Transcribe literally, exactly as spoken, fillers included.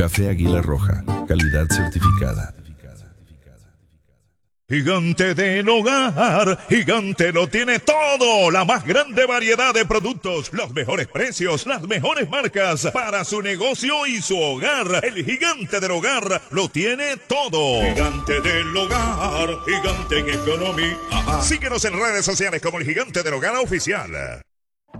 Café Águila Roja, calidad certificada. Gigante del Hogar, Gigante lo tiene todo, la más grande variedad de productos, los mejores precios, las mejores marcas para su negocio y su hogar. El Gigante del Hogar lo tiene todo. Gigante del Hogar, Gigante en economía. Síguenos en redes sociales como el Gigante del Hogar Oficial.